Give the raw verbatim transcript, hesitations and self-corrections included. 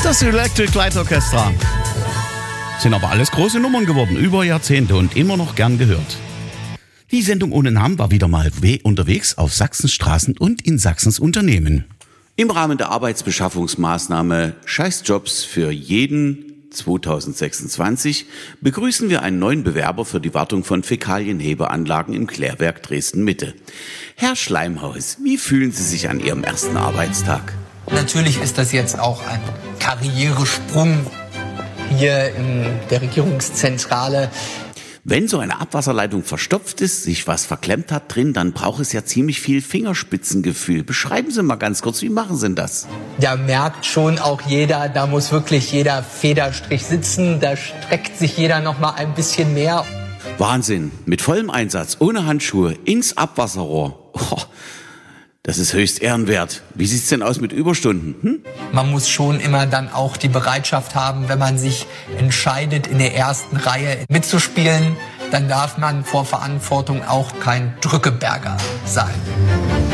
Das Electric Light Orchestra. Sind aber alles große Nummern geworden, über Jahrzehnte und immer noch gern gehört. Die Sendung ohne Namen war wieder mal unterwegs auf Sachsens Straßen und in Sachsens Unternehmen. Im Rahmen der Arbeitsbeschaffungsmaßnahme Scheißjobs für jeden zwanzig sechsundzwanzig begrüßen wir einen neuen Bewerber für die Wartung von Fäkalienhebeanlagen im Klärwerk Dresden-Mitte. Herr Schleimhaus, wie fühlen Sie sich an Ihrem ersten Arbeitstag? Natürlich ist das jetzt auch ein Karrieresprung hier in der Regierungszentrale. Wenn so eine Abwasserleitung verstopft ist, sich was verklemmt hat drin, dann braucht es ja ziemlich viel Fingerspitzengefühl. Beschreiben Sie mal ganz kurz, wie machen Sie denn das? Da merkt schon auch jeder, da muss wirklich jeder Federstrich sitzen, da streckt sich jeder noch mal ein bisschen mehr. Wahnsinn, mit vollem Einsatz, ohne Handschuhe, ins Abwasserrohr. Oh, das ist höchst ehrenwert. Wie sieht's denn aus mit Überstunden? Hm? Man muss schon immer dann auch die Bereitschaft haben, wenn man sich entscheidet, in der ersten Reihe mitzuspielen, dann darf man vor Verantwortung auch kein Drückeberger sein.